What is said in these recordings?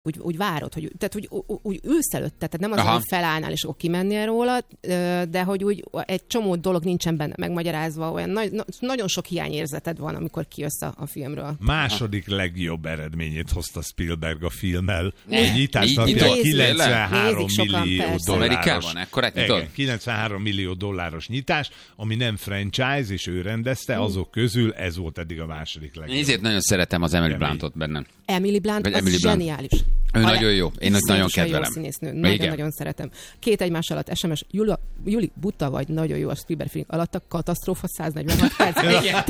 úgy várod, hogy, tehát úgy ülsz előtte, tehát nem az, hogy felállnál, és akkor kimennél róla, de hogy úgy egy csomó dolog nincsen benne megmagyarázva, olyan nagyon sok hiányérzeted van, amikor kijössz a filmről. Második legjobb eredményét hozta Spielberg a filmmel. Nyitásnak 93 millió dolláros. Amerikában ekkorát nyitott? 93 millió dolláros nyitás, ami nem franchise, és ő rendezte, azok közül ez volt eddig a második legjobb. Én ezért nagyon szeretem az Emily Blunt-ot bennem. Emily Blunt, az zseniális. Ő nagyon jó. Én őt nagyon kedvelem. Jó színésznő. Nagyon szeretem. 2 egymás alatt SMS, Juli, buta vagy, nagyon jó a Spielberg film alatt, a katasztrófa 146 perc. Igen.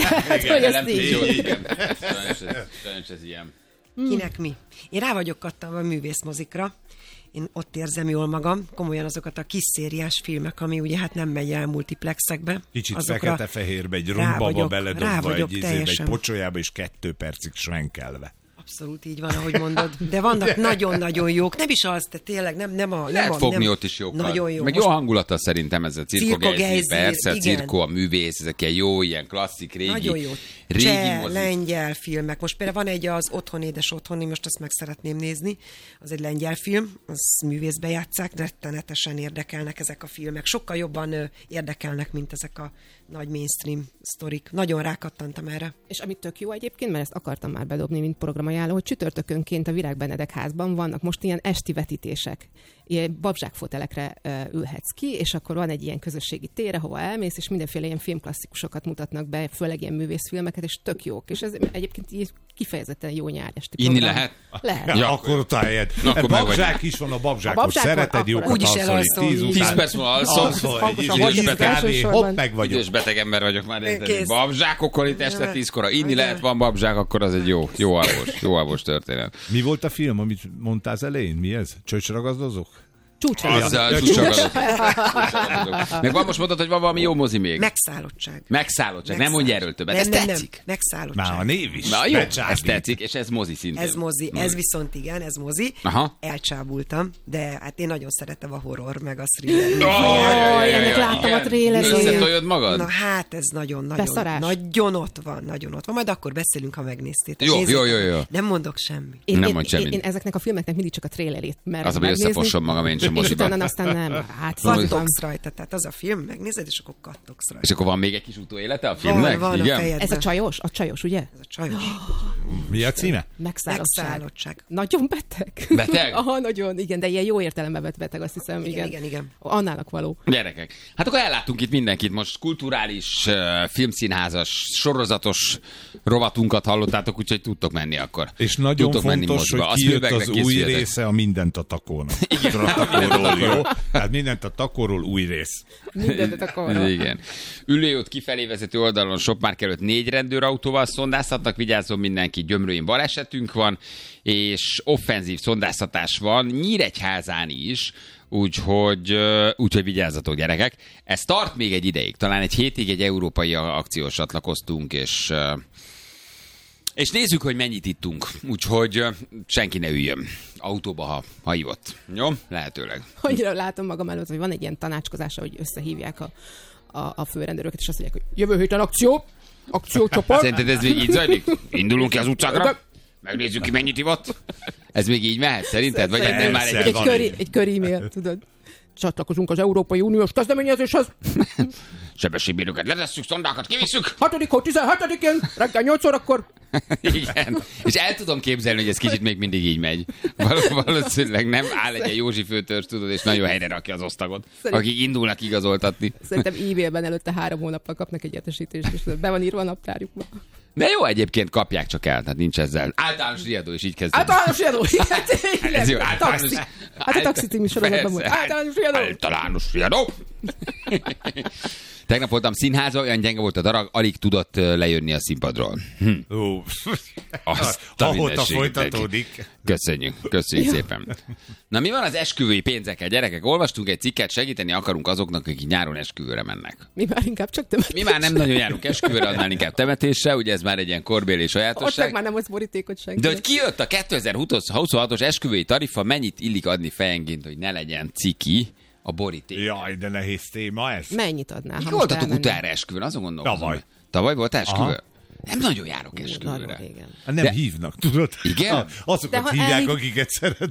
Sajnos ez ilyen. Kinek mi? Én rá vagyok kattanva a művészmozikra. Én ott érzem jól magam, komolyan azokat a kis szériás filmek, ami ugye hát nem megy el multiplexekbe. Kicsit fekete-fehérbe, egy rombaba beledobva, egy pocsolyába, és 2 percig svenkelve. Abszolút így van, ahogy mondod. De vannak nagyon-nagyon jók. Nem is az, de tényleg lehet fogni ott is jókat. Nagyon jó. Meg jó hangulata szerintem ez a Cirko Geizy, persze, Cirko, a művész, ezek ilyen jó, ilyen klasszik, régi. Nagyon jó. Cseh, lengyel filmek. Most például van egy az Otthon, édes otthon, én most azt meg szeretném nézni. Az egy lengyel film, az művészbe játsszák, rettenetesen érdekelnek ezek a filmek. Sokkal jobban érdekelnek, mint ezek a nagy mainstream sztorik. Nagyon rákattantam erre. És ami tök jó egyébként, mert ezt akartam már bedobni, mint programajánló, hogy csütörtökönként a Virág Benedek házban vannak most ilyen esti vetítések. Ilyen babzsákfotelekre ülhetsz ki, és akkor van egy ilyen közösségi tér, ahova elmész, és mindenféle ilyen filmklasszikusokat mutatnak be, főleg ilyen művészfilmeket, és tök jók. És ez egyébként kifejezetten jó nyár esti program. Inni lehet? Lehet. Ja, akkor ott álljed. Babzsák is van, a babzsákot szereted, jókat alszol. 10 perc múlva alszol. Hopp, meg vagyok. Idős beteg ember vagyok már. Babzsákokkor itt este 10-kor. Inni lehet, van babzsák, akkor az egy jó alvos történet. Mi volt a film, amit mondtál az elején? Mi ez? Csöcsragazdozók? Csúcsragadók. Meg van, most mondtad, hogy van valami jó mozi még. Megszállottság. Nem mondj erről többet. Ez tetszik. Megszállottság. Már a név is. Na jó, ez tetszik, és ez mozi szintén. Ez mozi. Ez viszont igen, ez mozi. Aha. Elcsábultam, de hát én nagyon szeretem a horror, meg a thriller. Ennek láttam a trailerét. Összetoljod magad? Na hát, ez nagyon ott van. Majd akkor beszélünk, ha megnéztétek. Jó. Nem mondok semmit. Én ezeknek a filmeknek mindig csak a trailerét merem az, hogy összefosom magam én sem moziban. Utána aztán nem. Hát kattogsz rajta, tehát az a film, megnézed, és akkor kattogsz rajta. És akkor van még egy kis utóélete a filmnek? Van igen? a fejedben. Ez a csajos, ugye? Ez a csajos. Mi a címe? Megszállottság. Nagyon beteg. Beteg? Aha, nagyon, igen, de ilyen jó értelemben vett beteg, azt hiszem, igen. Annának való. Gyerekek, hát akkor elláttunk itt mindenkit, most kulturális, filmszínházas, sorozatos rovatunkat hallottátok, úgyhogy tudtok menni akkor. És nagyon fontos, hogy kijött az új része a Mindent a takónak. Jó? Tehát mindent a takóról új rész. Mindent a takóról. Igen. Ülőút kifelé vezető oldalon Sopmárk előtt 4 rendőrautóval szondáztatnak, vigyázzon mindenki, Gyömrőin balesetünk van, és offenzív szondáztatás van Nyíregyházán is, úgyhogy vigyázzatok, gyerekek. Ez tart még egy ideig, talán egy hétig egy európai akciós csatlakoztunk, és nézzük, hogy mennyit ittunk. Úgyhogy senki ne üljön autóba, ha ivott. Jó? Lehetőleg. Annyira látom magam előtt, hogy van egy ilyen tanácskozása, hogy összehívják a főrendőröket, és azt mondják, hogy jövő héten akciócsoport. Szerinted ez még így zajlik? Indulunk ki az utcákra? Megnézzük ki, mennyit ivott? Ez még így mehet, szerinted? Vagy ez nem már egy kör-e-mail, tudod? Csatlakozunk az Európai Uniós kezdeményezéshez. Sebességbérőket letesszük, szondákat kivisszük. 17-én, reggel 8 órakor. Igen. És el tudom képzelni, hogy ez kicsit még mindig így megy. Valószínűleg nem áll egy Józsi főtörzs, tudod, és nagyon helyre rakja az osztagot, akik indulnak igazoltatni. Szerintem e-mailben előtte 3 hónappal kapnak egy értesítést, és be van írva a naptárjukba. De jó, egyébként kapják csak el, tehát nincs ezzel. Általános riadó is így kezdődik. Általános riadó! Ez jó, taxi. Hát a taxi című sorozatban volt. Általános riadó! Általános riadó! Tegnap voltam színházban, olyan gyenge volt a darab, alig tudott lejönni a színpadról. Ahóta folytatódik. Köszönjük szépen. Na, mi van az esküvői pénzekkel, gyerekek? Olvastunk egy cikket, segíteni akarunk azoknak, akik nyáron esküvőre mennek. Mi már inkább csak temetés. Mi már nem nagyon járunk esküvőre, annál inkább temetésre, ugye ez már egy ilyen korbéli sajátosság. Ott már nem az borítékot senki. De hogy kijött a 2026-os esküvői tarifa, mennyit illik adni fejenként, hogy ne legyen ciki a boríték? Jaj, de nehéz téma ez. Mennyit adnál? Mikor voltatok utána esküvőn? Azon gondolkozom. Tavaly volt esküvő? Nem nagyon járok esküvőre. Nem hívnak, tudod? Igen? Azokat hívják, akiket szeretnek.